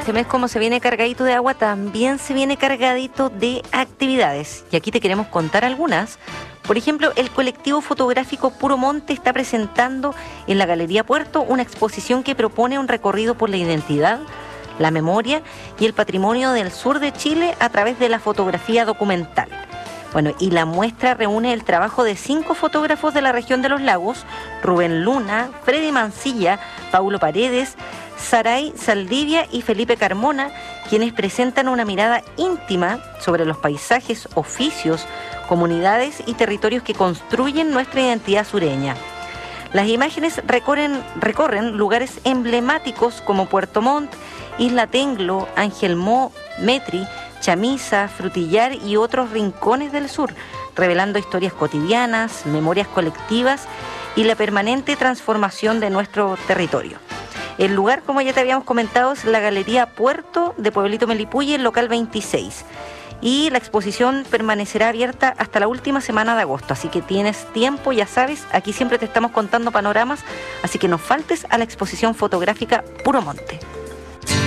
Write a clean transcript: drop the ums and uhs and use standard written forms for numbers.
este mes, como se viene cargadito de agua, también se viene cargadito de actividades. Y aquí te queremos contar algunas. Por ejemplo, el colectivo fotográfico Puro Monte está presentando en la Galería Puerto una exposición que propone un recorrido por la identidad, la memoria y el patrimonio del sur de Chile a través de la fotografía documental. Bueno, y la muestra reúne el trabajo de 5 fotógrafos de la región de los lagos: Rubén Luna, Freddy Mancilla, Paulo Paredes, Saray Saldivia y Felipe Carmona, quienes presentan una mirada íntima sobre los paisajes, oficios, comunidades y territorios que construyen nuestra identidad sureña. Las imágenes recorren lugares emblemáticos como Puerto Montt, Isla Tenglo, Ángel Mo, Metri, Chamisa, Frutillar y otros rincones del sur, revelando historias cotidianas, memorias colectivas y la permanente transformación de nuestro territorio. El lugar, como ya te habíamos comentado, es la Galería Puerto de Pueblito Melipulli, el local 26. Y la exposición permanecerá abierta hasta la última semana de agosto, así que tienes tiempo, ya sabes, aquí siempre te estamos contando panoramas, así que no faltes a la exposición fotográfica Puro Monte.